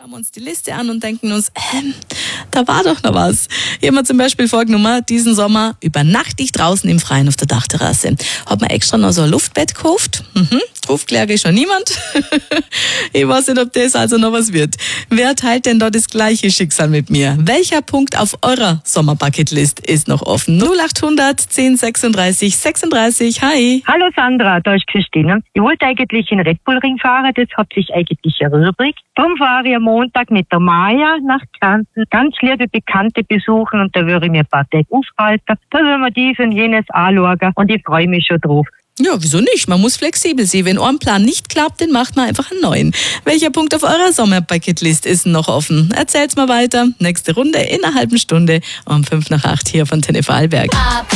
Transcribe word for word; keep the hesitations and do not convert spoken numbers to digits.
Schauen wir uns die Liste an und denken uns, ähm, da war doch noch was. Hier haben wir zum Beispiel vorgenommen, diesen Sommer übernachte ich draußen im Freien auf der Dachterrasse. Hab mir extra noch so ein Luftbett gekauft. Mhm, drauf kläre ich schon niemand. Ich weiß nicht, ob das also noch was wird. Wer teilt denn da das gleiche Schicksal mit mir? Welcher Punkt auf eurer Sommerbucketlist ist noch offen? null achthundert zehn sechsunddreißig sechsunddreißig, hi. Hallo Sandra, da ist Christina. Ich wollte eigentlich in Red Bull Ring fahren, das hat sich eigentlich erübrigt. Darum fahre ich am Montag mit der Maja nach Kärnten, ganz liebe Bekannte besuchen und da würde ich mir ein paar Tage aufhalten. Da will man dies und jenes anschauen und ich freue mich schon drauf. Ja, wieso nicht? Man muss flexibel sein. Wenn ein Plan nicht klappt, dann macht man einfach einen neuen. Welcher Punkt auf eurer Sommerbucketlist ist noch offen? Erzählt's mal weiter. Nächste Runde in einer halben Stunde um fünf nach acht hier von Antenne Vorarlberg.